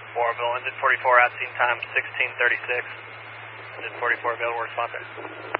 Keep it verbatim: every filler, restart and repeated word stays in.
Warville, engine forty-four at scene time sixteen thirty-six. Engine forty-four available response.